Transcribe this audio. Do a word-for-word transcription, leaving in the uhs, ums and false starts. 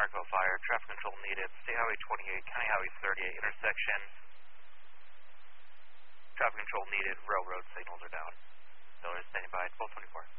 Narco Fire, traffic control needed, State Highway twenty-eight, County Highway thirty-eight intersection. Traffic control needed, railroad signals are down. Miller standing by, twelve twenty-four.